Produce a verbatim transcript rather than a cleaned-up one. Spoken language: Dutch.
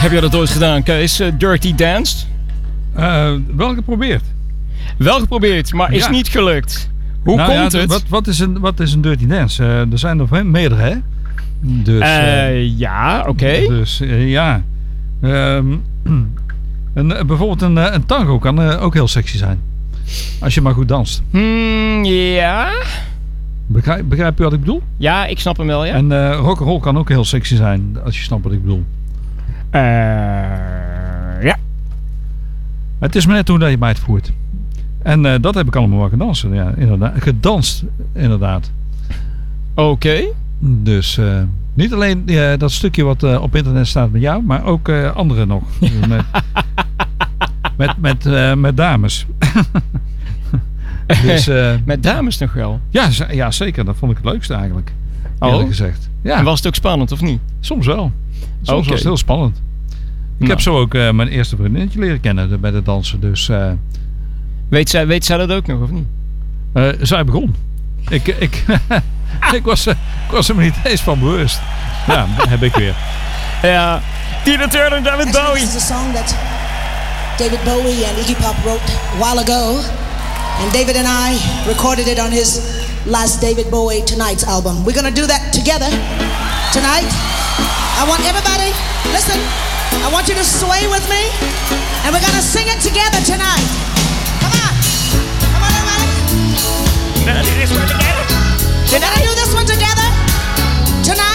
Heb je dat ooit gedaan, Kees? Uh, Dirty Danced? Uh, wel geprobeerd. Wel geprobeerd, maar is ja. niet gelukt. Hoe nou, komt ja, het? Wat, wat, is een, wat is een Dirty Dance? Uh, er zijn er meerdere, hè? Dus, uh, uh, ja, oké. Okay. Dus uh, ja. Um, een, bijvoorbeeld een, een tango kan uh, ook heel sexy zijn. Als je maar goed danst. Hmm, ja. Begrijp, begrijp je wat ik bedoel? Ja, ik snap hem wel, ja. En uh, rock'n'roll kan ook heel sexy zijn, als je snapt wat ik bedoel. Uh, ja. Het is maar net hoe dat je mij het voert. En uh, dat heb ik allemaal wel gedanst. Ja, inderdaad. Gedanst, inderdaad. Oké. Okay. Dus uh, niet alleen uh, dat stukje wat uh, op internet staat met jou, maar ook uh, andere nog. met, met, met, uh, met dames. dus, uh, met dames nog wel? Ja, ja, zeker. Dat vond ik het leukste eigenlijk. Eerlijk oh. gezegd. Ja. En was het ook spannend of niet? Soms wel. Soms okay. was het heel spannend. Ik nou. heb zo ook uh, mijn eerste vriendinnetje leren kennen de, bij het dansen. Dus, uh, weet, zij, weet zij dat ook nog of niet? Uh, zij begon. Ik, ik, ik, was, uh, ik was er me niet eens van bewust. Ja, heb ik weer. Ja, Tina Turner, David Actually, Bowie. This is a song that David Bowie and Iggy Pop wrote a while ago. And David and I recorded it on his last David Bowie Tonight's album. We're going to do that together tonight. I want everybody, listen, I want you to sway with me. And we're going to sing it together tonight. Come on. Come on, everybody. We're going to do this one together. We're going to do this one together tonight.